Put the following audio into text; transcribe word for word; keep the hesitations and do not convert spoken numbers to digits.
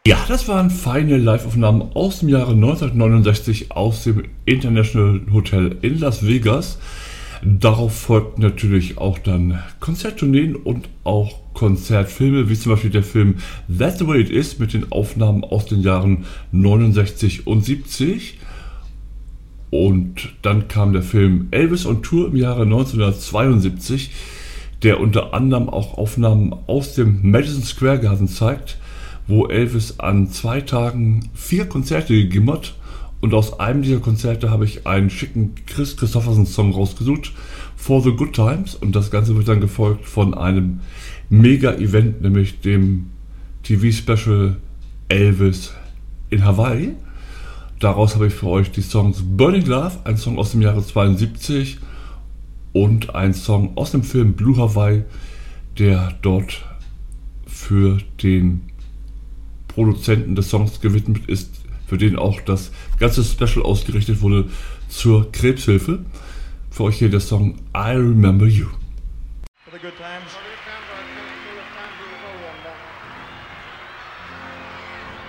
Ja, das waren feine Live-Aufnahmen aus dem Jahre neunzehnhundertneunundsechzig aus dem International Hotel in Las Vegas. Darauf folgten natürlich auch dann Konzerttourneen und auch Konzertfilme, wie zum Beispiel der Film That's the Way It Is mit den Aufnahmen aus den Jahren neunundsechzig und siebzig. Und dann kam der Film Elvis on Tour im Jahre neunzehnhundertzweiundsiebzig, der unter anderem auch Aufnahmen aus dem Madison Square Garden zeigt, wo Elvis an zwei Tagen vier Konzerte gegeben hat. Und aus einem dieser Konzerte habe ich einen schicken Chris Christopherson Song rausgesucht, For the Good Times. Und das Ganze wird dann gefolgt von einem Mega-Event, nämlich dem T V-Special Elvis in Hawaii. Daraus habe ich für euch die Songs Burning Love, ein Song aus dem Jahre zweiundsiebzig, und ein Song aus dem Film Blue Hawaii, der dort für den Produzenten des Songs gewidmet ist, für den auch das ganze Special ausgerichtet wurde zur Krebshilfe. Für euch hier der Song I Remember You. For the good times.